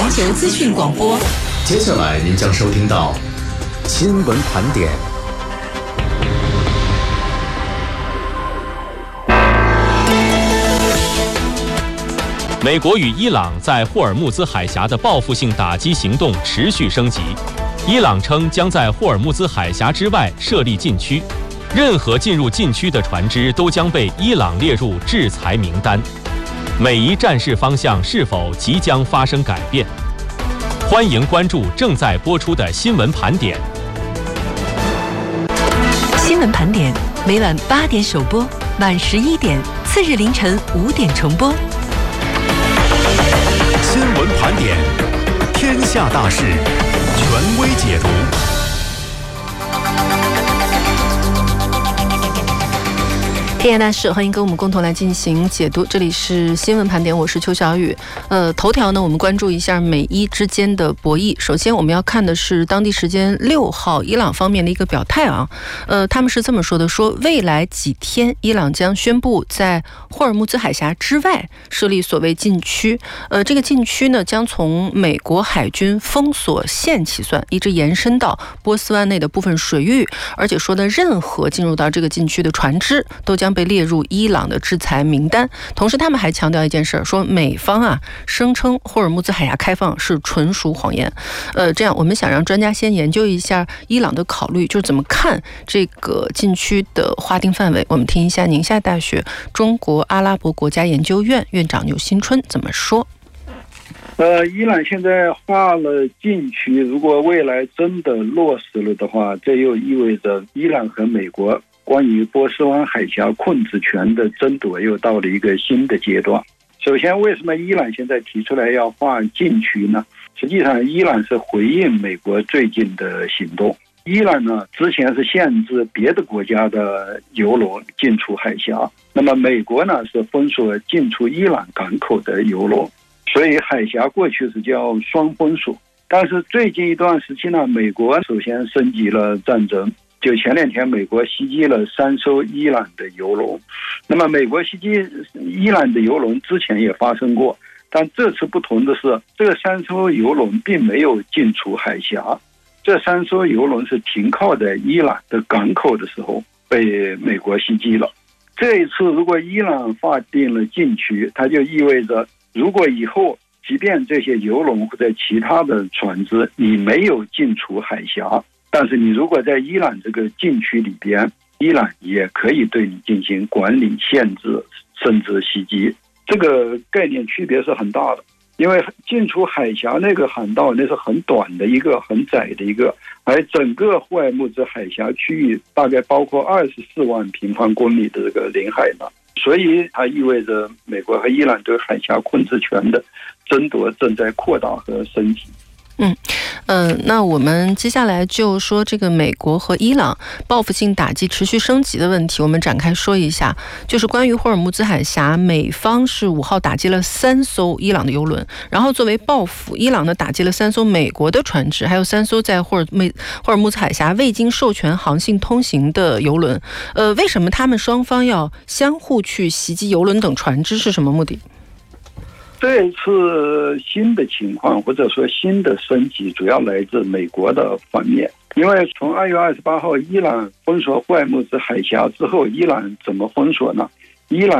球资讯广播。 接下来您将收听到新闻盘点。 美国与伊朗在霍尔木兹海峡的报复性打击行动持续升级。伊朗称将在霍尔木兹海峡之外设立禁区，任何进入禁区的船只都将被伊朗列入制裁名单。美伊战事方向是否即将发生改变？欢迎关注正在播出的新闻盘点。 新闻盘点每晚8点首播，晚11点，次日凌晨5点重播。 新闻盘点，天下大事，权威解读。 天下大事，欢迎跟我们共同来进行解读。这里是新闻盘点，我是邱小雨。头条呢，我们关注一下美伊之间的博弈。首先，我们要看的是当地时间6号，伊朗方面的一个表态啊。他们是这么说的：说未来几天，伊朗将宣布在霍尔木兹海峡之外设立所谓禁区。这个禁区呢，将从美国海军封锁线起算，一直延伸到波斯湾内的部分水域，而且说的任何进入到这个禁区的船只都将被列入伊朗的制裁名单。同时他们还强调一件事，说美方啊声称霍尔木兹海峡开放是纯属谎言。这样我们想让专家先研究一下伊朗的考虑，就是怎么看这个禁区的划定范围。我们听一下宁夏大学中国阿拉伯国家研究院院长牛新春怎么说。 伊朗现在划了禁区，如果未来真的落实了的话，这又意味着伊朗和美国关于波斯湾海峡控制权的争夺又到了一个新的阶段。首先，为什么伊朗现在提出来要划禁区呢？实际上，伊朗是回应美国最近的行动。伊朗呢，之前是限制别的国家的油轮进出海峡，那么美国呢是封锁进出伊朗港口的油轮，所以海峡过去是叫双封锁。但是最近一段时期呢，美国首先升级了战争。就前2天，美国袭击了3艘伊朗的油轮。那么，美国袭击伊朗的油轮之前也发生过，但这次不同的是，这3艘油轮并没有进出海峡，这3艘油轮是停靠在伊朗的港口的时候被美国袭击了。这一次，如果伊朗划定了禁区，它就意味着，如果以后即便这些油轮或者其他的船只你没有进出海峡，但是你如果在伊朗这个禁区里边，伊朗也可以对你进行管理、限制，甚至袭击。这个概念区别是很大的，因为进出海峡那个航道那是很短的一个、很窄的一个，而整个霍尔木兹海峡区域大概包括24万平方公里的这个领海呢，所以它意味着美国和伊朗对海峡控制权的争夺正在扩大和升级。 那我们接下来就说这个美国和伊朗报复性打击持续升级的问题，我们展开说一下。就是关于霍尔木兹海峡，美方是5号打击了3艘伊朗的油轮，然后作为报复，伊朗呢打击了3艘美国的船只，还有3艘在霍尔木兹海峡未经授权航行通行的油轮。为什么他们双方要相互去袭击油轮等船只，是什么目的？ 这一次新的情况或者说新的升级主要来自美国的方面，因为从2月28号伊朗封锁霍尔木兹海峡之后，伊朗怎么封锁呢？伊朗